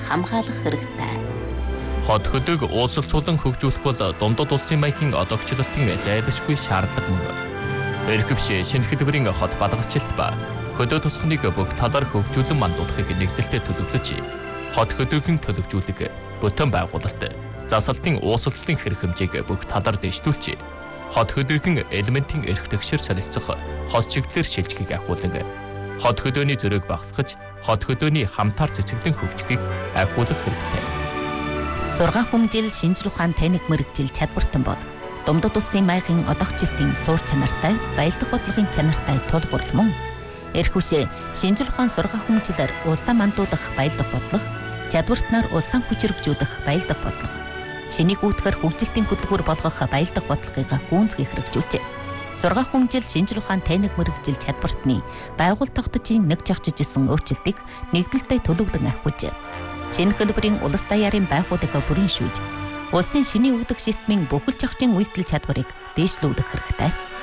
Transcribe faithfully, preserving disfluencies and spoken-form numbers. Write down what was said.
хамгаалах хэрэгтэй. Хот хөдөг уулзалцуулан хөгжүүлэх бол дундад улсын маягийн одоогчлолтын зайлшгүй шаардлага мөн. Эрхэвшээ шинэ хэлбэрийн хот балгачлалт ба хөдөө тусахныг бүх талаар хөгжүүлэн мандуулахыг нэгдэлтэд төлөвлөж, хот хөдөөгийн төлөвжүүлэг, бүтэн байгуулалт, засалтын уусалцлын хэрэг хэмжээг бүх талаар дэвшүүлж, хот хөдөөгийн элементийн эрх тэгшэр солилцох хот чиглэлээр шилжихийг ахиулан, хот хөдөөний зөрөөг багасгаж, хот хөдөөний хамтаар цэцэглэн хөгжихийг ахиулах хэрэгтэй. Сургаан хүмжил шинжлэх ухаан таниг мэрэгжил чадвартан бол дундад улсын маягийн одоогчлолтын суур чанартай, баялдах бодлогын чанартай тулгуурл мөн. Эрхүшээ шинжлэх ухаан сургаан хүмжилээр улсаа мандуудах баялдах бодлого, чадвартнаар улсаа хүчрэгжүүлэх баялдах бодлого, шинийг үүтгэр хөгжилтийн хөтөлбөр болгох баялдах бодлогыг гүйцэтгэх хэрэгжүүлжээ. Сургаан хүмжил шинжлэх ухаан таниг мэрэгжил чадвартны байгууллага тогтцын нэг жагчж исэн өөрчлөлтийг нэгдэлтэд төлөвлөн ахиулжээ. Шинэ хэлбэрийн улс даяарын байгууллагыг бүрэншүүлж, улсын шинийн өгдөг системийн бүхэл зохицын үйлдэл чадварыг дээшлүүлэх хэрэгтэй.